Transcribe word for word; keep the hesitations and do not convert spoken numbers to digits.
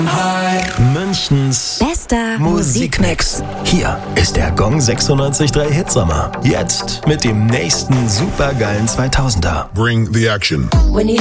Münchens bester Musikmix. Hier ist der Gong sechsundneunzig Komma drei Hitsommer. Jetzt mit dem nächsten supergeilen zweitausender. Bring the action.